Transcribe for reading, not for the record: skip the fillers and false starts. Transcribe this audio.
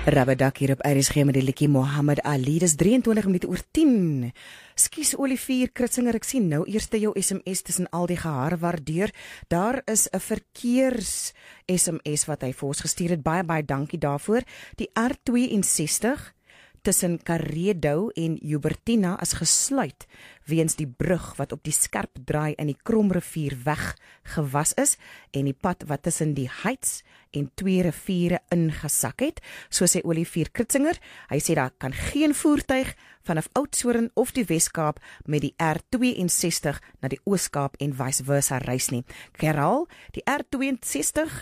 Rabbedak hier op RSG met die liedjie Mohammed Ali. Dis 23 minute oor 10. Skus Olivier Kritzinger, ek sien nou eers jou SMS tussen al die geharwaardeer. Daar is 'n verkeers SMS wat hy vir ons gestuur het. Baie dankie daarvoor. Die R62 tussen Karedo en Hubertina is gesluit weens die brug wat op die skerp draai in die Kromrivier weg gewas is en die pad wat tussen die Heights en 2 riviere ingesak het. So sê Olivier Kritzinger, hy sê daar kan geen voertuig vanaf Oudtshoorn of die Wes-Kaap met die R62 na die Oos-Kaap en vice versa reis nie. Herhaal, die R62